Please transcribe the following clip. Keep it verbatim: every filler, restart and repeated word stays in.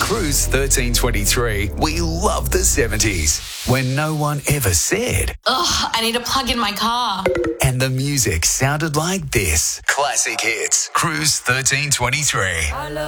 Cruise thirteen twenty-three, we love the seventies, when no one ever said, ugh, I need a plug in my car. And the music sounded like this. Classic hits. Cruise thirteen twenty-three.